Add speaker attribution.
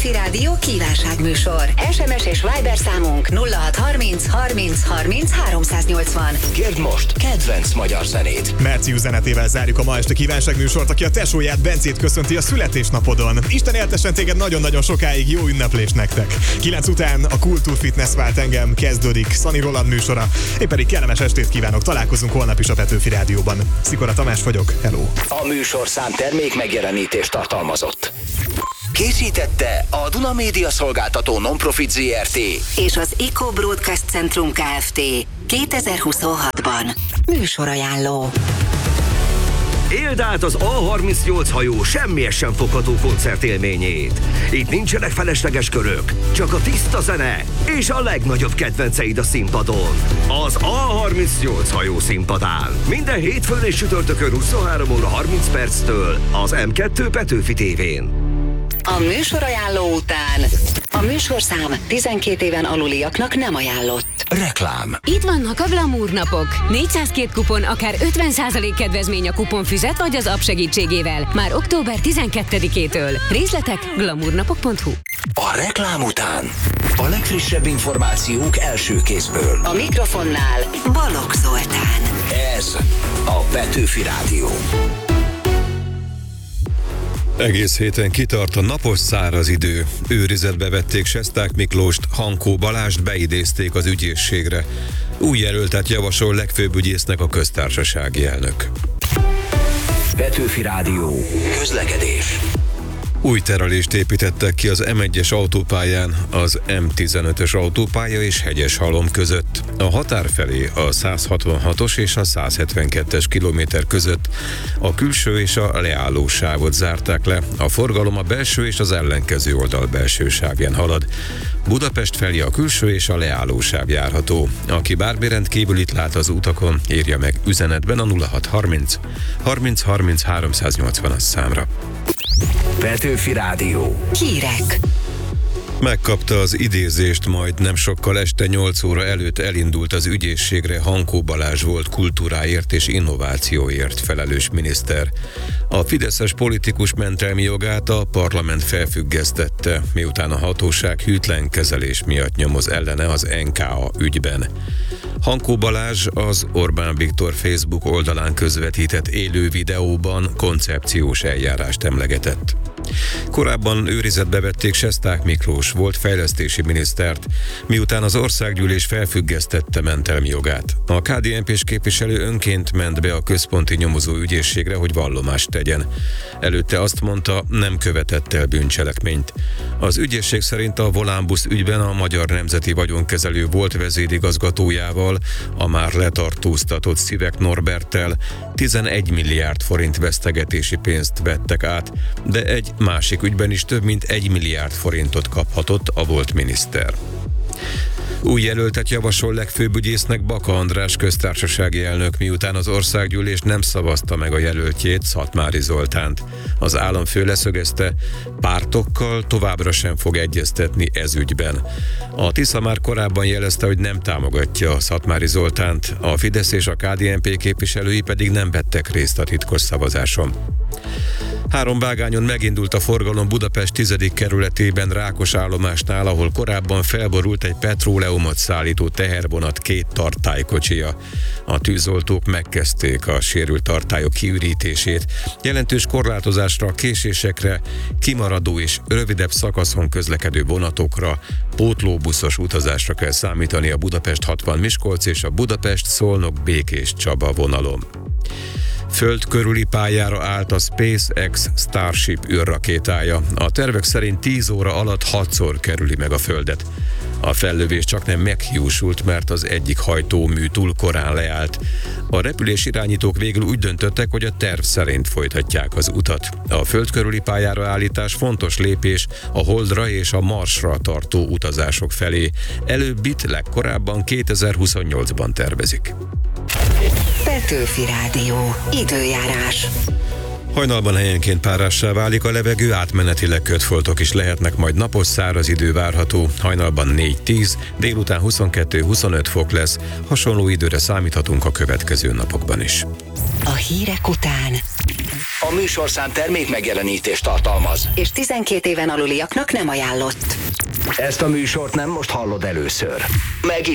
Speaker 1: Petőfi Rádió kívánságműsor. SMS és Viber számunk 0630 30 30 380.
Speaker 2: Kérd most kedvenc magyar zenét.
Speaker 3: Merci üzenetével zárjuk a ma este kívánságműsort, aki a tesóját, Bencét köszönti a születésnapodon. Isten éltessen téged nagyon-nagyon sokáig, jó ünneplés nektek. 9 után a Kultúr Fitness vált engem, kezdődik Szani Roland műsora. Én pedig kellemes estét kívánok, találkozunk holnap is a Petőfi Rádióban. Szikora Tamás vagyok, hello!
Speaker 2: A műsorszám termék megjelenítést tartalmazott. Készítette a Duna Média Szolgáltató Non-Profit Zrt.
Speaker 1: És az Eco Broadcast Centrum Kft. 2026-ban. Műsorajánló.
Speaker 4: Éld át az A38 hajó semmihez sem fogható koncertélményét. Itt nincsenek felesleges körök, csak a tiszta zene és a legnagyobb kedvenceid a színpadon. Az A38 hajó színpadán. Minden hétfőn és csütörtökön 23 óra 30 perctől az M2 Petőfi tévén.
Speaker 1: A műsorajánló után a műsorszám 12 éven aluliaknak nem ajánlott.
Speaker 2: Reklám.
Speaker 5: Itt vannak a Glamour napok. 402 kupon, akár 50% kedvezmény a kuponfüzet vagy az app segítségével. Már október 12-től. Részletek glamournapok.hu.
Speaker 2: A reklám után a legfrissebb információk első kézből.
Speaker 1: A mikrofonnál Balogh Zoltán.
Speaker 2: Ez a Petőfi Rádió.
Speaker 6: Egész héten kitart a napos száraz idő. Őrizetbe vették Sesták Miklóst, Hankó Balást beidézték az ügyészségre. Új jelöltet javasol legfőbb ügyésznek a köztársasági elnök.
Speaker 2: Petőfi Rádió. Közlekedés.
Speaker 6: Új terelést építettek ki az M1-es autópályán, az M15-ös autópálya és Hegyeshalom között. A határ felé a 166-os és a 172-es kilométer között a külső és a leálló sávot zárták le. A forgalom a belső és az ellenkező oldal belső sávján halad. Budapest felé a külső és a leálló sáv járható. Aki bármi rendkívül itt lát az utakon, írja meg üzenetben a 0630 30 30 380-as számra.
Speaker 2: Petőfi Rádió.
Speaker 1: Hírek.
Speaker 6: Megkapta az idézést, majd nem sokkal este 8 óra előtt elindult az ügyészségre Hankó Balázs volt kultúráért és innovációért felelős miniszter. A fideszes politikus mentelmi jogát a parlament felfüggesztette, miután a hatóság hűtlen kezelés miatt nyomoz ellene az NKA ügyben. Hankó Balázs az Orbán Viktor Facebook oldalán közvetített élő videóban koncepciós eljárást emlegetett. Korábban őrizetbe vették Sesták Miklós volt fejlesztési minisztert, miután az országgyűlés felfüggesztette mentelmi jogát. A KDNP-s képviselő önként ment be a központi nyomozó ügyészségre, hogy vallomást tegyen. Előtte azt mondta, nem követett el bűncselekményt. Az ügyészség szerint a Volánbusz ügyben a Magyar Nemzeti Vagyonkezelő volt vezérigazgatójával, a már letartóztatott Szivek Norberttel 11 milliárd forint vesztegetési pénzt vettek át, de egy másik ügyben is több mint 1 milliárd forintot kaphatott a volt miniszter. Új jelöltet javasol legfőbb ügyésznek Baka András köztársasági elnök, miután az országgyűlés nem szavazta meg a jelöltjét, Szatmári Zoltánt. Az államfő leszögezte, pártokkal továbbra sem fog egyeztetni ez ügyben. A Tisza már korábban jelezte, hogy nem támogatja Szatmári Zoltánt, a Fidesz és a KDNP képviselői pedig nem vettek részt a titkos szavazáson. 3 vágányon megindult a forgalom Budapest 10. kerületében Rákosállomásnál, ahol korábban felborult egy petróleumot szállító tehervonat 2 tartálykocsia. A tűzoltók megkezdték a sérült tartályok kiürítését. Jelentős korlátozásra, késésekre, kimaradó és rövidebb szakaszon közlekedő vonatokra, pótlóbuszos utazásra kell számítani a Budapest 60 Miskolc és a Budapest Szolnok Békés Csaba vonalon. Föld körüli pályára állt a SpaceX Starship űrrakétája. A tervek szerint 10 óra alatt 6-szor kerüli meg a Földet. A fellövés csaknem meghiúsult, mert az egyik hajtómű túl korán leállt. A repülés irányítók végül úgy döntöttek, hogy a terv szerint folytatják az utat. A föld körüli pályára állítás fontos lépés a Holdra és a Marsra tartó utazások felé. Előbbit legkorábban 2028-ban tervezik.
Speaker 1: Petőfi Rádió. Időjárás.
Speaker 6: Hajnalban helyenként párássá válik a levegő, átmenetileg kötfoltok is lehetnek, majd napos száraz idő várható. Hajnalban 4-10, délután 22-25 fok lesz. Hasonló időre számíthatunk a következő napokban is.
Speaker 1: A hírek után.
Speaker 2: A műsorszám termék megjelenítést tartalmaz.
Speaker 1: És 12 éven aluliaknak nem ajánlott.
Speaker 2: Ezt a műsort nem most hallod először. Meg is